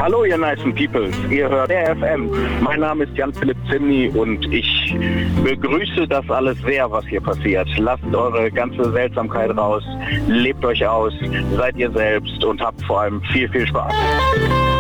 Hallo ihr nicen Peoples, ihr hört der FM. Mein Name ist Jan-Philipp Zimny und ich begrüße das alles sehr, was hier passiert. Lasst eure ganze Seltsamkeit raus, lebt euch aus, seid ihr selbst und habt vor allem viel, viel Spaß.